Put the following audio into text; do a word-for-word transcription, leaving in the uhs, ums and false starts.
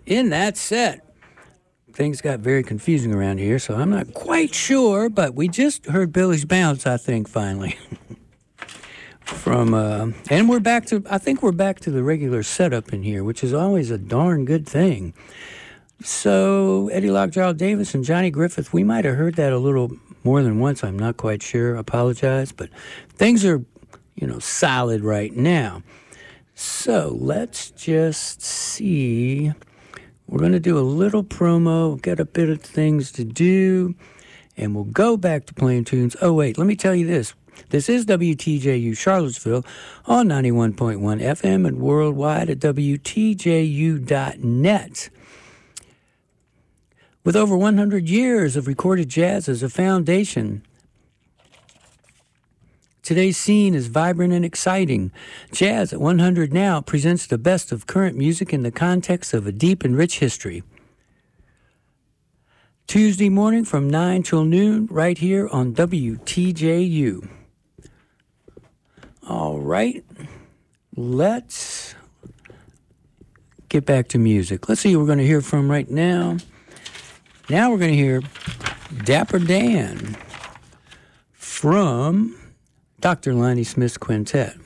in that set. Things got very confusing around here, so I'm not quite sure, but we just heard Billy's Bounce, I think, finally. From, uh, and we're back to, I think we're back to the regular setup in here, which is always a darn good thing. So, Eddie Lockjaw Davis and Johnny Griffith, we might have heard that a little more than once. I'm not quite sure. Apologize. But things are, you know, solid right now. So, let's just see. We're going to do a little promo, get a bit of things to do, and we'll go back to playing tunes. Oh, wait, let me tell you this. This is W T J U Charlottesville on ninety-one point one F M and worldwide at W T J U dot net. With over one hundred years of recorded jazz as a foundation, today's scene is vibrant and exciting. Jazz at one hundred Now presents the best of current music in the context of a deep and rich history. Tuesday morning from nine till noon, right here on W T J U. All right, let's get back to music. Let's see who we're going to hear from right now. Now we're going to hear Dapper Dan from Doctor Lonnie Smith's Quintet.